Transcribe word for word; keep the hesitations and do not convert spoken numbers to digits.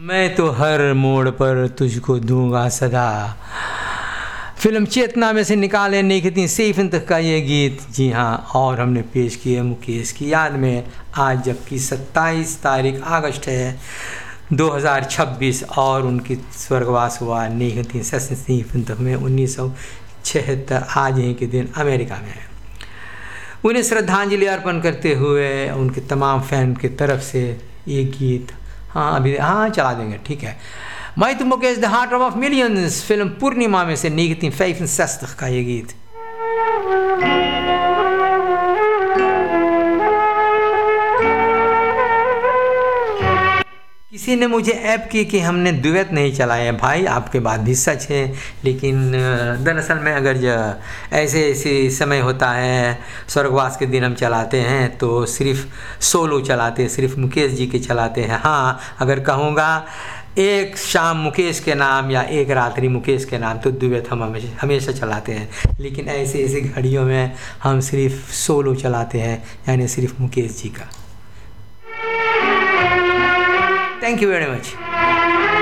मैं तो हर मोड़ पर तुझको दूंगा सदा। फिल्म चेतना में से निकाले निखिती सैफ तक का ये गीत। जी हाँ, और हमने पेश किए मुकेश की याद में। आज जबकि सत्ताईस तारीख अगस्त है दो हज़ार छब्बीस और उनकी स्वर्गवास हुआ निखिती सैफ तक में उन्नीस सौ छिहत्तर। आज ही के दिन अमेरिका में है। उन्हें श्रद्धांजलि अर्पण करते हुए उनके तमाम फैन की तरफ से ये गीत हाँ अभी हाँ चला देंगे, ठीक है। मैं तो Mukesh the heart of millions film पूर्णिमा में से निखिती सैफ का ये गीत। किसी ने मुझे ऐप की कि हमने द्वैत नहीं चलाया। भाई आपके बात भी सच है, लेकिन दरअसल में अगर ऐसे ऐसे समय होता है स्वर्गवास के दिन हम चलाते हैं तो सिर्फ सोलो चलाते हैं, सिर्फ मुकेश जी के चलाते हैं। हाँ, अगर कहूँगा एक शाम मुकेश के नाम या एक रात्रि मुकेश के नाम तो द्वैत हम हमेशा हमेशा चलाते हैं, लेकिन ऐसे ऐसे घड़ियों में हम सिर्फ सोलो चलाते हैं, यानी सिर्फ मुकेश जी का। Thank you very much.